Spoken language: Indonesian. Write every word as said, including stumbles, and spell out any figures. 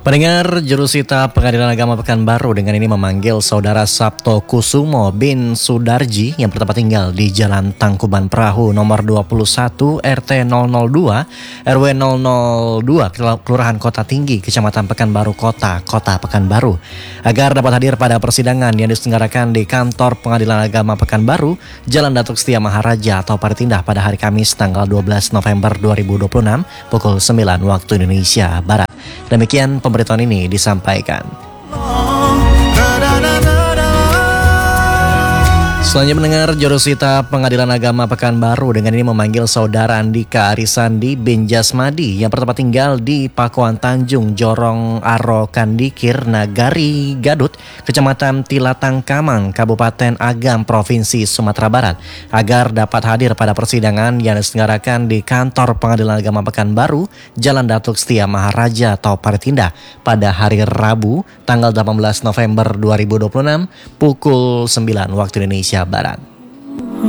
Pendengar, Jurusita Pengadilan Agama Pekanbaru dengan ini memanggil Saudara Sabto Kusumo bin Sudarji yang bertempat tinggal di Jalan Tangkuban Perahu nomor dua puluh satu R T nol nol dua R W nol nol dua Kelurahan Kota Tinggi, Kecamatan Pekanbaru Kota, Kota Pekanbaru agar dapat hadir pada persidangan yang diselenggarakan di Kantor Pengadilan Agama Pekanbaru, Jalan Datuk Setia Maharaja atau Partindah pada hari Kamis tanggal dua belas November dua ribu dua puluh enam pukul sembilan waktu Indonesia Barat. Demikian pemberitahuan ini disampaikan. Selanjutnya mendengar, Jurusita Pengadilan Agama Pekanbaru dengan ini memanggil Saudara Andika Arisandi bin Jasmadi yang bertempat tinggal di Pakuan Tanjung, Jorong Aro Kandikir, Nagari Gadut, Kecamatan Tilatang Kamang, Kabupaten Agam, Provinsi Sumatera Barat agar dapat hadir pada persidangan yang diselenggarakan di Kantor Pengadilan Agama Pekanbaru, Jalan Datuk Setia Maharaja atau Partindah pada hari Rabu tanggal delapan belas November dua ribu dua puluh enam pukul sembilan waktu Indonesia Barat.